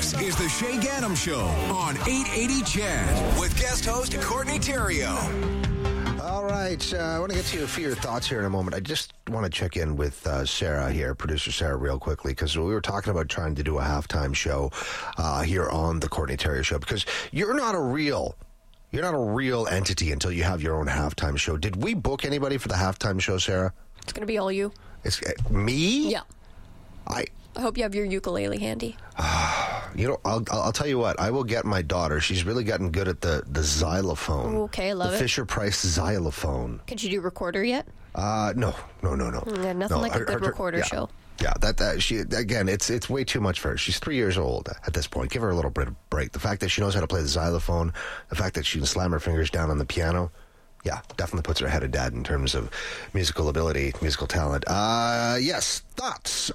This is the Shay Gannam Show on 880 CHED with guest host Courtney Theriault. All right. I want to get to a few of your thoughts here in a moment. I just want to check in with Sarah here, producer Sarah, real quickly, because we were talking about trying to do a halftime show here on the Courtney Theriault Show, because you're not a real entity until you have your own halftime show. Did we book anybody for the halftime show, Sarah? It's going to be all you. It's me? Yeah. I hope you have your ukulele handy. I'll tell you what. I will get my daughter. She's really gotten good at the xylophone. Okay, love it. The Fisher-Price xylophone. Could you do recorder yet? No. Yeah, nothing like a good recorder show. Yeah, she again. It's way too much for her. She's 3 years old at this point. Give her a little bit of break. The fact that she knows how to play the xylophone, the fact that she can slam her fingers down on the piano, yeah, definitely puts her ahead of dad in terms of musical ability, musical talent. Yes, thoughts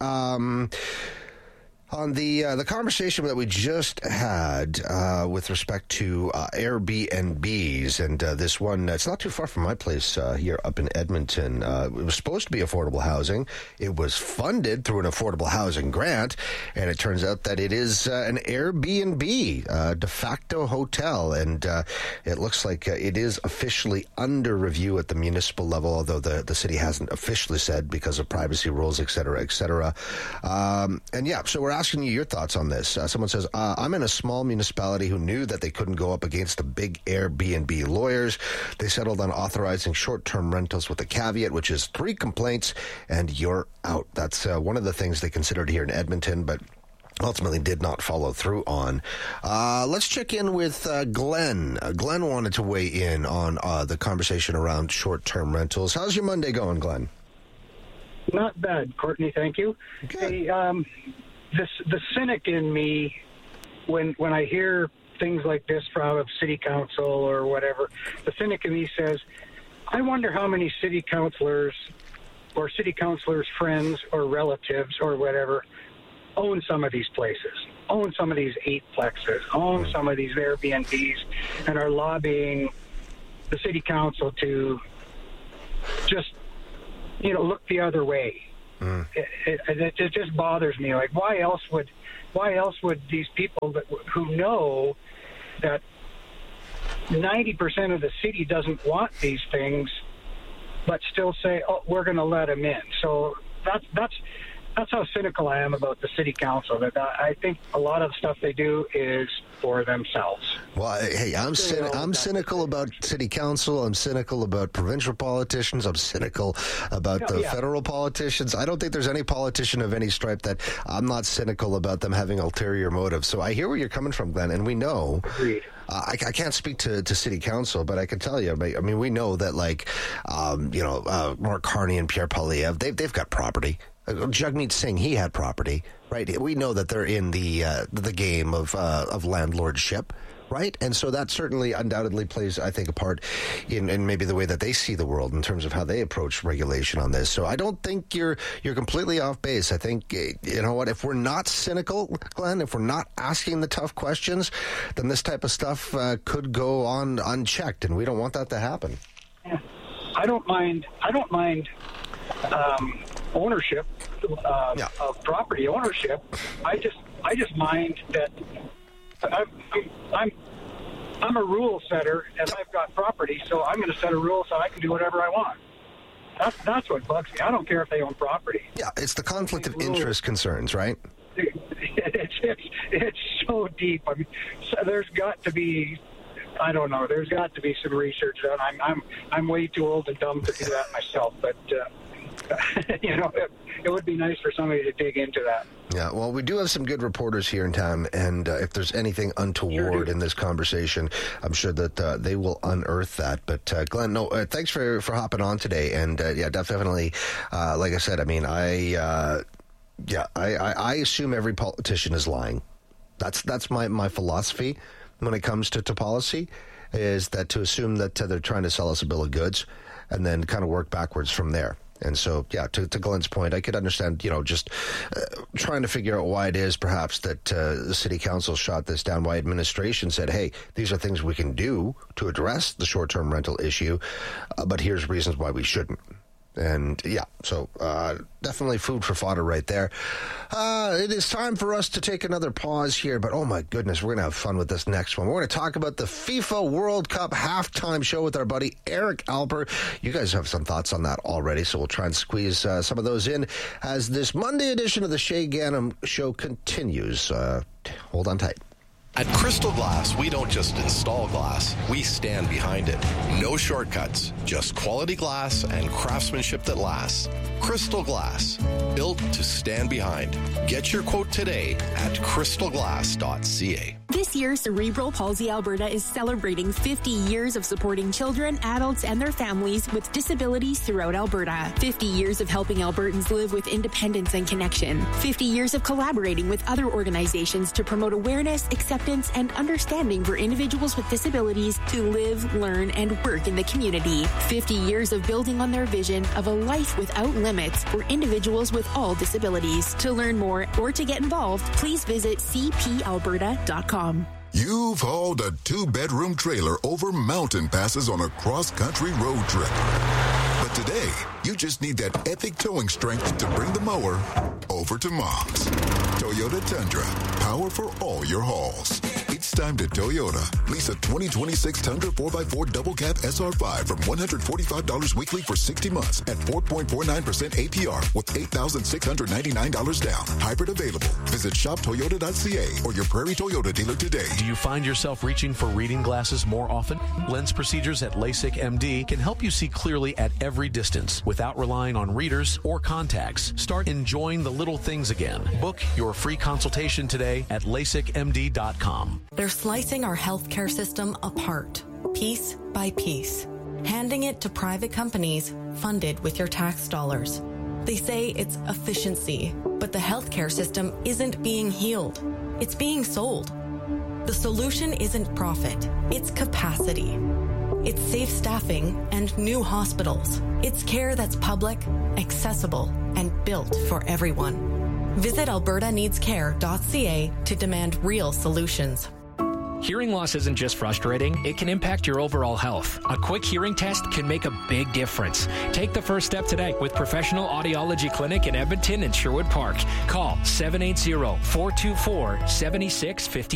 on the conversation that we just had with respect to Airbnbs, and this one, it's not too far from my place here up in Edmonton. It was supposed to be affordable housing. It was funded through an affordable housing grant, and it turns out that it is an Airbnb, de facto hotel, and it looks like it is officially under review at the municipal level, although the city hasn't officially said because of privacy rules, et cetera, et cetera. And yeah, so we're asking you your thoughts on this. Someone says, I'm in a small municipality who knew that they couldn't go up against the big Airbnb lawyers. They settled on authorizing short-term rentals with a caveat, which is 3 complaints and you're out. That's one of the things they considered here in Edmonton, but ultimately did not follow through on. Let's check in with Glenn. Glenn wanted to weigh in on the conversation around short-term rentals. How's your Monday going, Glenn? Not bad, Courtney, thank you. Okay. Hey, the cynic in me, when I hear things like this from city council or whatever, the cynic in me says, I wonder how many city councilors or city councilors' friends or relatives or whatever own some of these places, own some of these 8-plexes, own some of these Airbnbs, and are lobbying the city council to just, look the other way. It just bothers me. Like, why else would these people who know that 90% of the city doesn't want these things, but still say, "Oh, we're going to let them in"? So that's how cynical I am about the city council. That I think a lot of stuff they do is for themselves. Well, hey, I'm cynical about city council. I'm cynical about provincial politicians. I'm cynical about the federal politicians. I don't think there's any politician of any stripe that I'm not cynical about them having ulterior motives. So I hear where you're coming from, Glenn, and we know. Agreed. I can't speak to city council, but I can tell you. I mean, we know that, Mark Carney and Pierre Poilievre, they've got property. Jagmeet Singh, he had property, right? We know that they're in the game of landlordship, right? And so that certainly undoubtedly plays, I think, a part in maybe the way that they see the world in terms of how they approach regulation on this. So I don't think you're completely off base. I think, you know what, if we're not cynical, Glenn, if we're not asking the tough questions, then this type of stuff could go on unchecked, and we don't want that to happen. Yeah. I don't mind ownership of property ownership. I just mind that I'm a rule setter, and I've got property, so I'm going to set a rule so I can do whatever I want. That's what bugs me. I don't care if they own property. Yeah, it's the conflict of interest concerns, right? It's so deep. I mean, there's got to be. I don't know. There's got to be some research done. I'm way too old and dumb to do that myself, but it would be nice for somebody to dig into that. Yeah, well, we do have some good reporters here in town, and if there's anything untoward in this conversation, I'm sure that they will unearth that. But Glenn, thanks for hopping on today, and definitely, like I said, I mean, I assume every politician is lying. That's my philosophy when it comes to policy, is that to assume that they're trying to sell us a bill of goods and then kind of work backwards from there. And so, yeah, to Glenn's point, I could understand, just trying to figure out why it is perhaps that the city council shot this down, why administration said, hey, these are things we can do to address the short-term rental issue, but here's reasons why we shouldn't. And yeah, so definitely food for fodder right there. It is time for us to take another pause here, but oh my goodness, we're going to have fun with this next one. We're going to talk about the FIFA World Cup halftime show with our buddy Eric Alper. You guys have some thoughts on that already, so we'll try and squeeze some of those in as this Monday edition of the Shay Gannam Show continues. Hold on tight. At Crystal Glass, we don't just install glass, we stand behind it. No shortcuts, just quality glass and craftsmanship that lasts. Crystal Glass, built to stand behind. Get your quote today at crystalglass.ca. This year, Cerebral Palsy Alberta is celebrating 50 years of supporting children, adults, and their families with disabilities throughout Alberta. 50 years of helping Albertans live with independence and connection. 50 years of collaborating with other organizations to promote awareness, acceptance, and understanding for individuals with disabilities to live, learn, and work in the community. 50 years of building on their vision of a life without limits for individuals with all disabilities. To learn more or to get involved, please visit cpalberta.com. You've hauled a 2-bedroom trailer over mountain passes on a cross-country road trip. But today, you just need that epic towing strength to bring the mower over to Mom's. Toyota Tundra, power for all your hauls. It's time to Toyota. Lease a 2026 Tundra 4x4 double cab SR5 from $145 weekly for 60 months at 4.49% APR with $8,699 down. Hybrid available. Visit shoptoyota.ca or your Prairie Toyota dealer today. Do you find yourself reaching for reading glasses more often? Lens procedures at LASIK MD can help you see clearly at every distance without relying on readers or contacts. Start enjoying the little things again. Book your free consultation today at LASIKMD.com. They're slicing our healthcare system apart, piece by piece, handing it to private companies funded with your tax dollars. They say it's efficiency, but the healthcare system isn't being healed. It's being sold. The solution isn't profit, it's capacity. It's safe staffing and new hospitals. It's care that's public, accessible, and built for everyone. Visit albertaneedscare.ca to demand real solutions. Hearing loss isn't just frustrating, it can impact your overall health. A quick hearing test can make a big difference. Take the first step today with Professional Audiology Clinic in Edmonton and Sherwood Park. Call 780-424-7650.